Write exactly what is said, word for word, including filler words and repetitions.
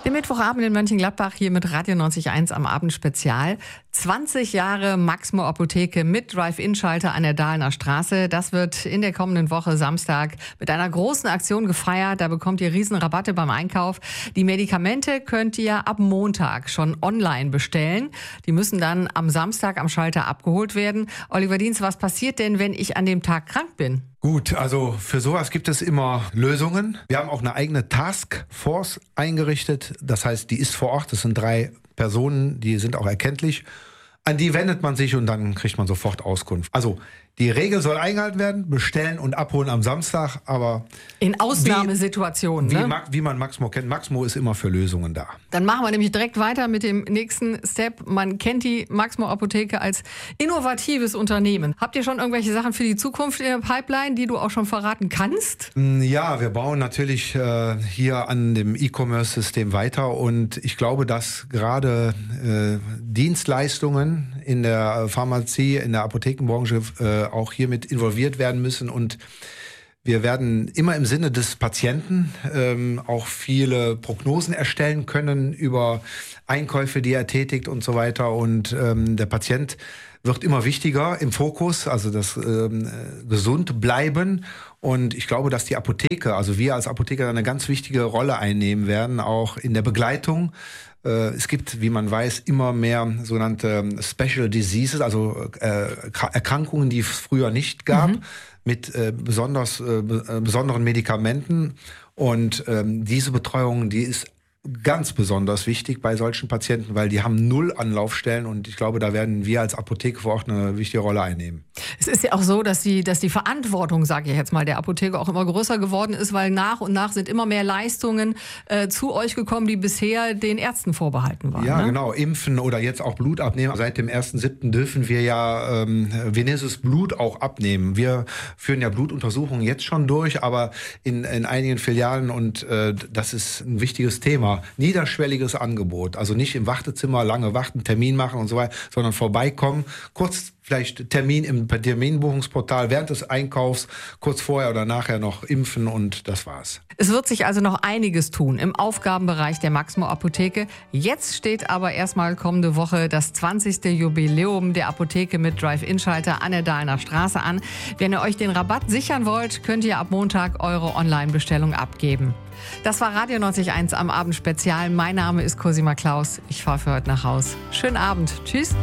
Der Mittwochabend in Mönchengladbach hier mit Radio neunzig Komma eins am Abendspezial. zwanzig Jahre Maxmo Apotheke mit Drive-In-Schalter an der Dahlener Straße. Das wird in der kommenden Woche Samstag mit einer großen Aktion gefeiert. Da bekommt ihr Riesenrabatte beim Einkauf. Die Medikamente könnt ihr ab Montag schon online bestellen. Die müssen dann am Samstag am Schalter abgeholt werden. Oliver Dienz, was passiert denn, wenn ich an dem Tag krank bin? Gut, also für sowas gibt es immer Lösungen. Wir haben auch eine eigene Taskforce eingerichtet. Das heißt, die ist vor Ort. Das sind drei Personen, die sind auch erkenntlich. An die wendet man sich und dann kriegt man sofort Auskunft. Also die Regel soll eingehalten werden, bestellen und abholen am Samstag, aber in Ausnahmesituationen, wie, ne? wie, wie man Maxmo kennt. Maxmo ist immer für Lösungen da. Dann machen wir nämlich direkt weiter mit dem nächsten Step. Man kennt die Maxmo Apotheke als innovatives Unternehmen. Habt ihr schon irgendwelche Sachen für die Zukunft in der Pipeline, die du auch schon verraten kannst? Ja, wir bauen natürlich äh, hier an dem E-Commerce-System weiter und ich glaube, dass gerade äh, Dienstleistungen in der Pharmazie, in der Apothekenbranche äh, auch hiermit involviert werden müssen und wir werden immer im Sinne des Patienten ähm, auch viele Prognosen erstellen können über Einkäufe, die er tätigt und so weiter und ähm, der Patient wird immer wichtiger im Fokus, also das ähm, gesund bleiben und ich glaube, dass die Apotheke, also wir als Apotheker eine ganz wichtige Rolle einnehmen werden, auch in der Begleitung. Es gibt, wie man weiß, immer mehr sogenannte Special Diseases, also äh, Erkrankungen, die es früher nicht gab, mhm. mit äh, besonders äh, besonderen Medikamenten. Und ähm, diese Betreuung, die ist ganz besonders wichtig bei solchen Patienten, weil die haben null Anlaufstellen und ich glaube, da werden wir als Apotheke vor Ort eine wichtige Rolle einnehmen. Es ist ja auch so, dass die, dass die Verantwortung, sage ich jetzt mal, der Apotheke auch immer größer geworden ist, weil nach und nach sind immer mehr Leistungen äh, zu euch gekommen, die bisher den Ärzten vorbehalten waren. Ja, ne? Genau, impfen oder jetzt auch Blut abnehmen. Seit dem ersten siebten dürfen wir ja ähm, venöses Blut auch abnehmen. Wir führen ja Blutuntersuchungen jetzt schon durch, aber in, in einigen Filialen und äh, das ist ein wichtiges Thema. Niederschwelliges Angebot, also nicht im Wartezimmer lange warten, Termin machen und so weiter, sondern vorbeikommen, kurz vielleicht Termin im Terminbuchungsportal während des Einkaufs, kurz vorher oder nachher noch impfen und das war's. Es wird sich also noch einiges tun im Aufgabenbereich der Maxmo Apotheke. Jetzt steht aber erstmal kommende Woche das zwanzigste Jubiläum der Apotheke mit Drive-In-Schalter an der Dahlener Straße an. Wenn ihr euch den Rabatt sichern wollt, könnt ihr ab Montag eure Online-Bestellung abgeben. Das war Radio neunzig Komma eins am Abendspezial. Mein Name ist Cosima Klaus. Ich fahre für heute nach Haus. Schönen Abend. Tschüss.